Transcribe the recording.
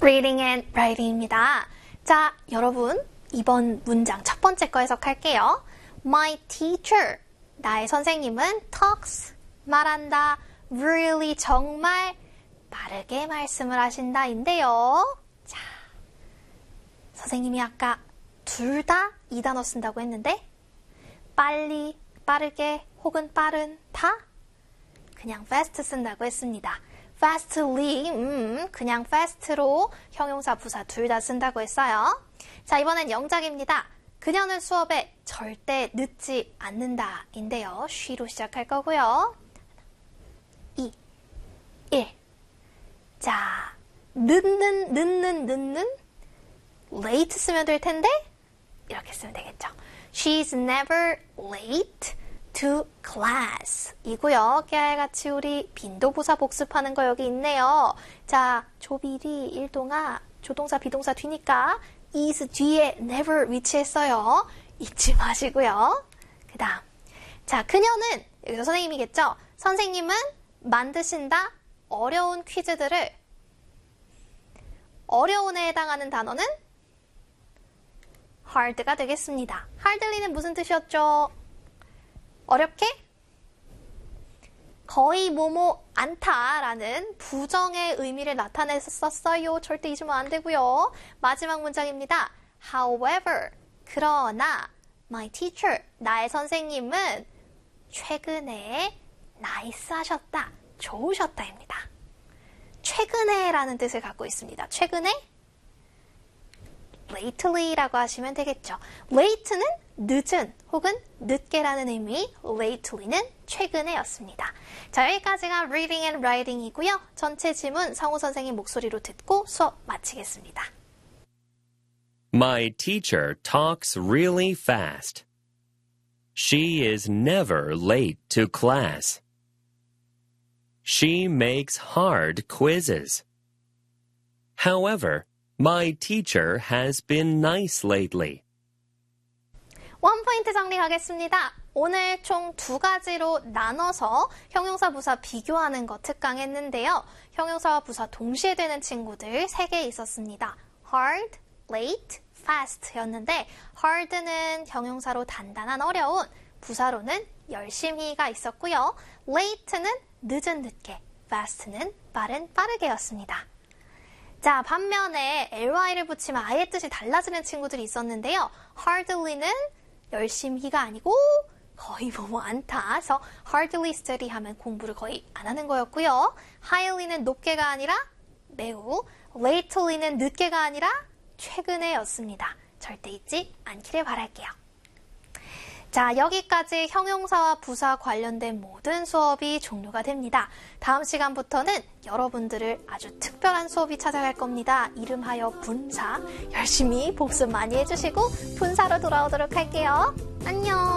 Reading and Writing입니다. 자, 여러분 이번 문장 첫 번째 거 해석할게요. My teacher, 나의 선생님은 talks, 말한다, really, 정말 빠르게 말씀을 하신다인데요. 자, 선생님이 아까 둘 다 이 단어 쓴다고 했는데 빨리, 빠르게 혹은 빠른 다 그냥 fast 쓴다고 했습니다. fastly, 그냥 fast로 형용사, 부사 둘 다 쓴다고 했어요. 자, 이번엔 영작입니다. 그녀는 수업에 절대 늦지 않는다 인데요. she로 시작할 거고요. 2, 1. 자, 늦는 late 쓰면 될 텐데 이렇게 쓰면 되겠죠. She's never late to class 이고요. 깨알같이 우리 빈도부사 복습하는 거 여기 있네요. 자, 조비리, 일동아, 조동사, 비동사 뒤니까 is 뒤에 never 위치했어요. 잊지 마시고요. 그 다음, 자, 그녀는 여기서 선생님이겠죠. 선생님은 만드신다 어려운 퀴즈들을. 어려운에 해당하는 단어는 hard가 되겠습니다. hardly는 무슨 뜻이었죠? 어렵게? 거의 뭐뭐 않다라는 부정의 의미를 나타냈었어요. 절대 잊으면 안 되고요. 마지막 문장입니다. However, 그러나 my teacher, 나의 선생님은 최근에 나이스하셨다, 좋으셨다입니다. 최근에라는 뜻을 갖고 있습니다. 최근에? lately라고 하시면 되겠죠. late는 늦은 혹은 늦게라는 의미, lately는 최근에였습니다. 자, 여기까지가 reading and writing이고요. 전체 지문 성우 선생님 목소리로 듣고 수업 마치겠습니다. My teacher talks really fast. She is never late to class. She makes hard quizzes. However, my teacher has been nice lately. 원포인트 정리하겠습니다. 오늘 총 2가지로 나눠서 형용사, 부사 비교하는 거 특강했는데요. 형용사와 부사 동시에 되는 친구들 3개 있었습니다. hard, late, fast 였는데 hard는 형용사로 단단한 어려운, 부사로는 열심히가 있었고요. late는 늦은 늦게, fast는 빠른 빠르게 였습니다. 자, 반면에 ly를 붙이면 아예 뜻이 달라지는 친구들이 있었는데요. hardly는 열심히가 아니고 거의 뭐뭐 않다. 그래서 hardly study 하면 공부를 거의 안 하는 거였고요. highly는 높게가 아니라 매우, lately는 늦게가 아니라 최근에였습니다. 절대 잊지 않기를 바랄게요. 자, 여기까지 형용사와 부사 관련된 모든 수업이 종료가 됩니다. 다음 시간부터는 여러분들을 아주 특별한 수업이 찾아갈 겁니다. 이름하여 분사. 열심히 복습 많이 해주시고 분사로 돌아오도록 할게요. 안녕!